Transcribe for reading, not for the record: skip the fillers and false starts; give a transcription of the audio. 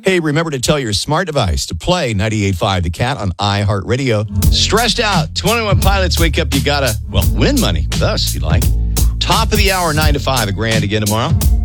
Hey, remember to tell your smart device to play 98.5 The Cat on iHeartRadio. Stressed out, 21 Pilots wake up. You gotta, win money with us if you like. Top of the hour, 9 to 5, $1,000 again tomorrow.